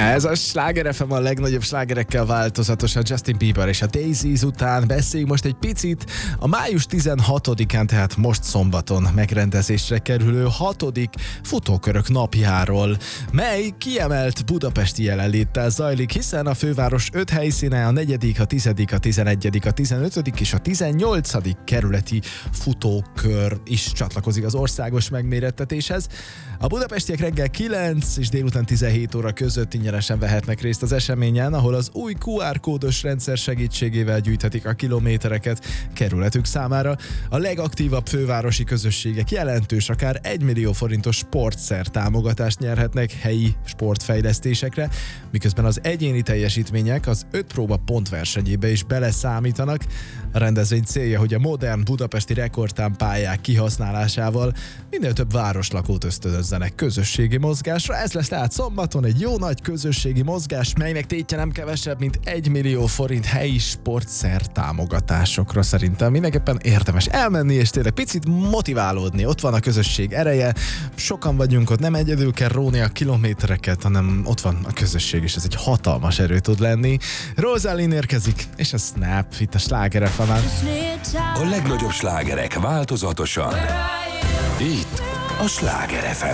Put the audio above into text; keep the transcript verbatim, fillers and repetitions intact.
Ez a Sláger ef em a legnagyobb slágerekkel változatosan Justin Bieber és a Daisies után. Beszéljünk most egy picit a május tizenhatodikán, tehát most szombaton megrendezésre kerülő hatodik futókörök napjáról, mely kiemelt budapesti jelenléttel zajlik, hiszen a főváros öt helyszíne, a negyedik, a tizedik, a tizenegyedik, a tizenötödik és a tizennyolcadik kerületi futókör is csatlakozik az országos megmérettetéshez. A budapestiek reggel kilenc és délután tizenhét óra között ingyenesen vehetnek részt az eseményen, ahol az új kú ár kódos rendszer segítségével gyűjthetik a kilométereket kerületük számára. A legaktívabb fővárosi közösségek jelentős, akár egy millió forintos sportszer támogatást nyerhetnek helyi sportfejlesztésekre, miközben az egyéni teljesítmények az öt próba pontversenyébe is beleszámítanak. A rendezvény célja, hogy a modern budapesti rekordtámpályák kihasználásával minél több városlakót ösztönözzenek közösségi mozgásra. Ez lesz tehát szombaton egy jó nagy közösségi mozgás, melynek tétje nem kevesebb, mint egy millió forint helyi sportszer támogatásokra. Szerintem mindenképpen érdemes elmenni, és tényleg picit motiválódni. Ott van a közösség ereje, sokan vagyunk ott, nem egyedül kell róni a kilométereket, hanem ott van a közösség, és ez egy hatalmas erő tud lenni. Rosalind érkezik, és a Snap itt a Sláger ef em-en. A legnagyobb slágerek változatosan. Itt a Sláger ef em.